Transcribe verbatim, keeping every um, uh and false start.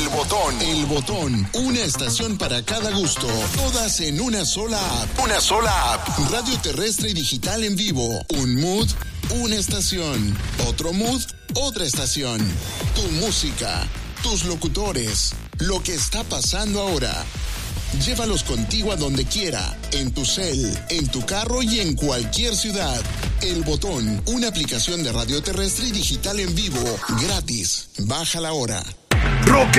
El Botón. El Botón. Una estación para cada gusto. Todas en una sola app. Una sola app. Radio terrestre y digital en vivo. Un mood, una estación. Otro mood, otra estación. Tu música, tus locutores, lo que está pasando ahora. Llévalos contigo a donde quiera, en tu cel, en tu carro y en cualquier ciudad. El Botón, una aplicación de radio terrestre y digital en vivo, gratis. Bájala ahora. Rock